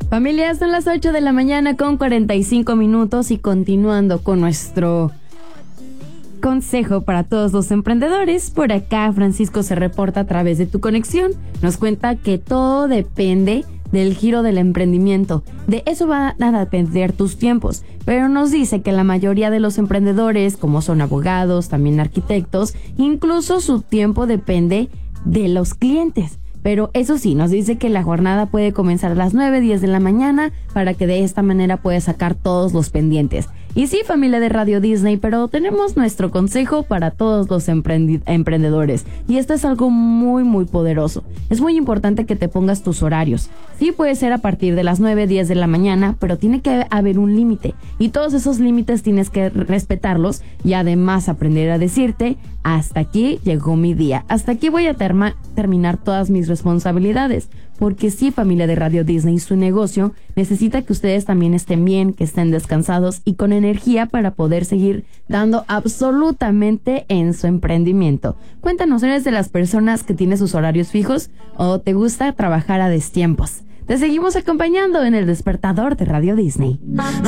Familia, son las 8 de la mañana con 45 minutos y continuando con nuestro consejo para todos los emprendedores. Por acá Francisco se reporta a través de tu conexión. Nos cuenta que todo depende del giro del emprendimiento. De eso van a depender tus tiempos. Pero nos dice que la mayoría de los emprendedores, como son abogados, también arquitectos, incluso su tiempo depende de los clientes. Pero eso sí, nos dice que la jornada puede comenzar a las 9, 10 de la mañana para que de esta manera puedas sacar todos los pendientes. Y sí, familia de Radio Disney, pero tenemos nuestro consejo para todos los emprendedores. Y esto es algo muy, muy poderoso. Es muy importante que te pongas tus horarios. Sí, puede ser a partir de las 9, 10 de la mañana, pero tiene que haber un límite. Y todos esos límites tienes que respetarlos y además aprender a decirte: hasta aquí llegó mi día. Hasta aquí voy a terminar todas mis responsabilidades. Porque sí, familia de Radio Disney, su negocio necesita que ustedes también estén bien, que estén descansados y con energía para poder seguir dando absolutamente en su emprendimiento. Cuéntanos, ¿eres de las personas que tiene sus horarios fijos o te gusta trabajar a destiempos? Te seguimos acompañando en el despertador de Radio Disney.